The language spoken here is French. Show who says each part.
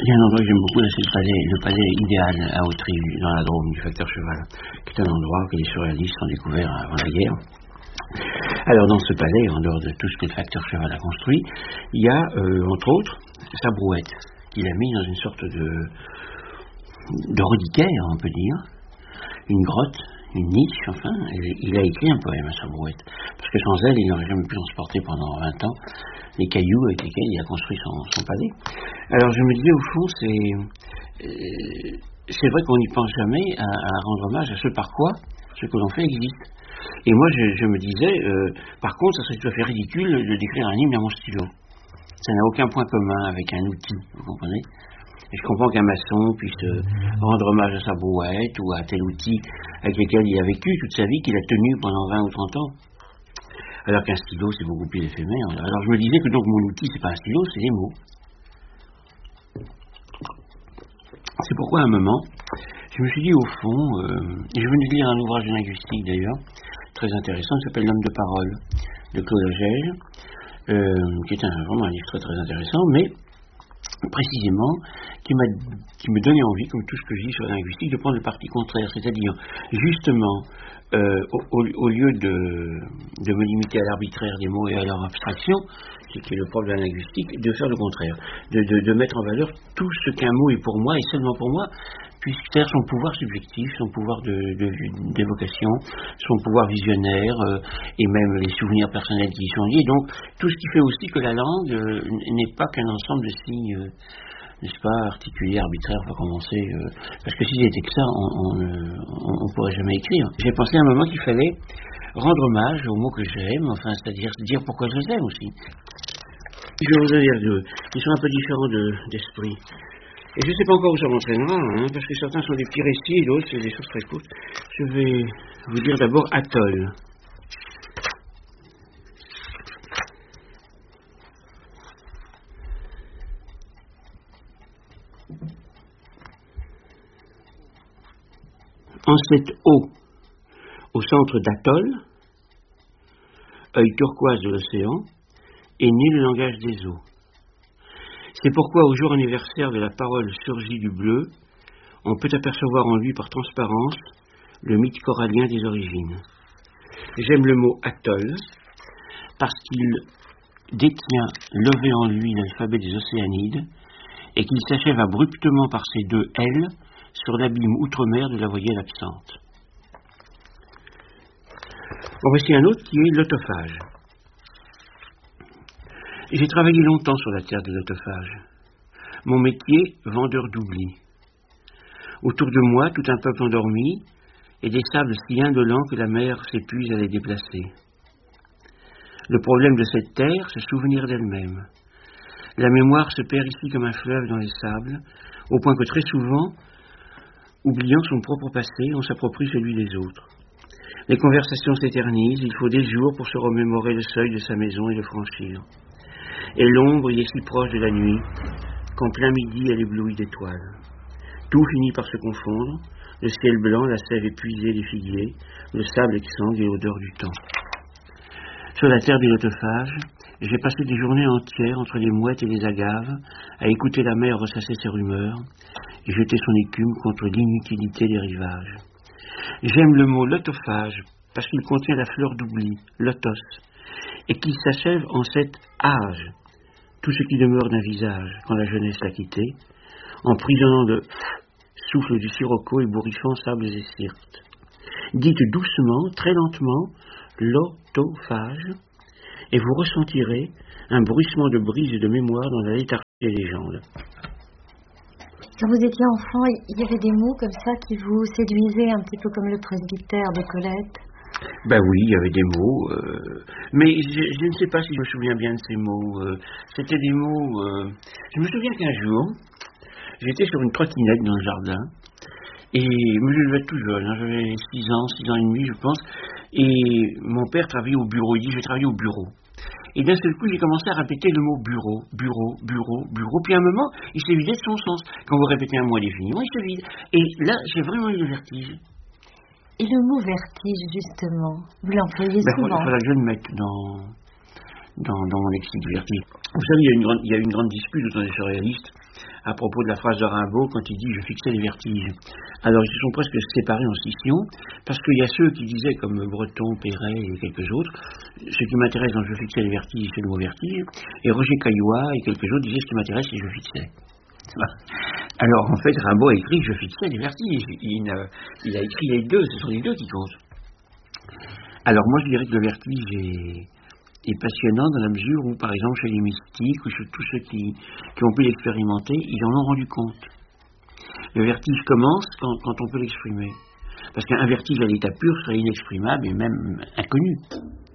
Speaker 1: Il y a un endroit que j'aime beaucoup, là, c'est le palais idéal à Autry, dans la Drôme, du facteur Cheval, qui est un endroit que les surréalistes ont découvert avant la guerre. Alors, dans ce palais, en dehors de tout ce que le facteur Cheval a construit, il y a, entre autres, sa brouette, qu'il a mis dans une sorte de reliquaire, on peut dire, une grotte, une niche, enfin. Il a écrit un poème à sa brouette, parce que sans elle, il n'aurait jamais pu transporter pendant 20 ans les cailloux avec lesquels il a construit son palais. Alors, je me disais, au fond, c'est vrai qu'on n'y pense jamais à rendre hommage à ce par quoi ce que l'on fait existe. Et moi, je me disais, par contre, ça serait tout à fait ridicule de décrire un hymne à mon stylo. Ça n'a aucun point commun avec un outil, vous comprenez? Et je comprends qu'un maçon puisse rendre hommage à sa brouette ou à tel outil avec lequel il a vécu toute sa vie, qu'il a tenu pendant 20 ou 30 ans. Alors qu'un stylo, c'est beaucoup plus éphémère. Alors je me disais que donc mon outil, c'est pas un stylo, c'est les mots. C'est pourquoi à un moment, je me suis dit au fond, et je venais de lire un ouvrage de linguistique d'ailleurs, très intéressant, qui s'appelle L'homme de parole, de Claude Agege, qui est vraiment un livre très très intéressant, mais précisément qui me donnait envie, comme tout ce que je dis sur la linguistique, de prendre le parti contraire, c'est-à-dire justement au lieu de me limiter à l'arbitraire des mots et à leur abstraction, qui est le propre de la linguistique, de faire le contraire, de mettre en valeur tout ce qu'un mot est pour moi et seulement pour moi, puisse faire son pouvoir subjectif, son pouvoir d'évocation, son pouvoir visionnaire et même les souvenirs personnels qui y sont liés. Donc tout ce qui fait aussi que la langue n'est pas qu'un ensemble de signes, n'est-ce pas, articulés, arbitraires, on va commencer, parce que s'il était que ça, on ne pourrait jamais écrire. J'ai pensé à un moment qu'il fallait rendre hommage aux mots que j'aime, enfin, c'est-à-dire dire pourquoi je les aime aussi. Je vais vous en dire deux. Ils sont un peu différents d'esprit. Et je ne sais pas encore où ça m'entraînera, parce que certains sont des petits récits et d'autres, c'est des choses très courtes. Je vais vous dire d'abord Atoll. En cette eau, au centre d'Atoll, œil turquoise de l'océan, est né le langage des eaux. C'est pourquoi au jour anniversaire de la parole surgie du bleu, on peut apercevoir en lui par transparence le mythe corallien des origines. J'aime le mot atoll parce qu'il détient levé en lui l'alphabet des océanides et qu'il s'achève abruptement par ses deux L sur l'abîme outre-mer de la voyelle absente. En voici un autre qui est l'autophage. J'ai travaillé longtemps sur la terre de l'autophage. Mon métier, vendeur d'oubli. Autour de moi, tout un peuple endormi et des sables si indolents que la mer s'épuise à les déplacer. Le problème de cette terre, se souvenir d'elle-même. La mémoire se perd ici comme un fleuve dans les sables, au point que très souvent, oubliant son propre passé, on s'approprie celui des autres. Les conversations s'éternisent, il faut des jours pour se remémorer le seuil de sa maison et le franchir. Et l'ombre y est si proche de la nuit, qu'en plein midi elle éblouit d'étoiles. Tout finit par se confondre, le ciel blanc, la sève épuisée des figuiers, le sable exsangue et l'odeur du temps. Sur la terre des autophages, j'ai passé des journées entières entre les mouettes et les agaves, à écouter la mer ressasser ses rumeurs et jeter son écume contre l'inutilité des rivages. J'aime le mot lotophage parce qu'il contient la fleur d'oubli, lotos, et qu'il s'achève en cet âge, tout ce qui demeure d'un visage quand la jeunesse l'a quitté, emprisonnant de souffle du sirocco ébouriffant sables et sirtes. Dites doucement, très lentement, l'autophage, et vous ressentirez un bruissement de brise et de mémoire dans la léthargie des légendes.
Speaker 2: Quand vous étiez enfant, il y avait des mots comme ça qui vous séduisaient, un petit peu comme le presbytère de Colette?
Speaker 1: Ben oui, il y avait des mots, mais je ne sais pas si je me souviens bien de ces mots. C'était des mots... Je me souviens qu'un jour, j'étais sur une trottinette dans le jardin, et je devais être tout jeune, j'avais 6 ans et demi, je pense, et mon père travaillait au bureau, il dit « je vais travailler au bureau ». Et d'un seul coup, j'ai commencé à répéter le mot bureau, bureau, bureau, bureau. Puis à un moment, il s'est vidé de son sens. Quand vous répétez un mot indéfiniment, il se vide. Et là, j'ai vraiment eu le vertige.
Speaker 2: Et le mot vertige, justement, vous l'employez souvent?
Speaker 1: Il faudra que je le mette dans mon lexique du vertige. Vous savez, il y a eu une grande dispute autour des surréalistes à propos de la phrase de Rimbaud quand il dit « je fixais les vertiges ». Alors ils se sont presque séparés en scissions, parce qu'il y a ceux qui disaient, comme Breton, Perret et quelques autres, ce qui m'intéresse dans « je fixais les vertiges », c'est le mot vertige, et Roger Caillois et quelques autres disaient « ce qui m'intéresse, c'est je fixais ». Alors en fait, Rimbaud a écrit « je fixais les vertiges ». Il a écrit les deux, ce sont les deux qui comptent. Alors moi je dirais que le vertige est passionnant dans la mesure où, par exemple, chez les mystiques ou chez tous ceux qui ont pu l'expérimenter, ils en ont rendu compte. Le vertige commence quand on peut l'exprimer. Parce qu'un vertige à l'état pur serait inexprimable et même inconnu.